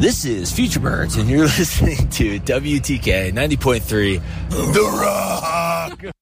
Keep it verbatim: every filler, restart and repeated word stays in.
This is Future Birds, and you're listening to W T K ninety point three The Rock.